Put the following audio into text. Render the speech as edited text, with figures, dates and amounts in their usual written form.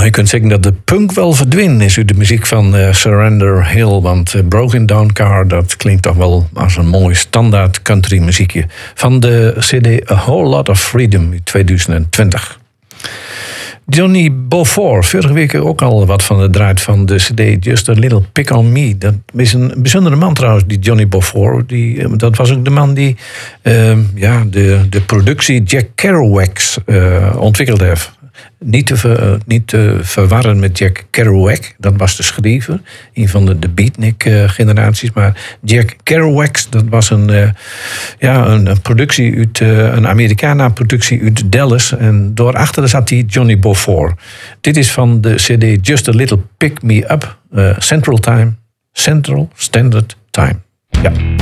Nou, je kunt zeggen dat de punk wel verdwenen is uit de muziek van Surrender Hill. Want Broken Down Car, dat klinkt toch wel als een mooi standaard country muziekje. Van de CD A Whole Lot of Freedom uit 2020. Johnny Beaufort, vorige week ook al wat van de draait van de CD Just a Little Pick on Me. Dat is een bijzondere man trouwens, die Johnny Beaufort. Dat was ook de man die de productie Jack Kerouac ontwikkeld heeft. Niet te verwarren met Jack Kerouac, dat was de schrijver. Een van de beatnik-generaties. Maar Jack Kerouac, dat was een productie uit een Americana-productie uit Dallas. En daarachter zat die Johnny Beaufort. Dit is van de CD Just a Little Pick Me Up, Central Standard Time. Ja.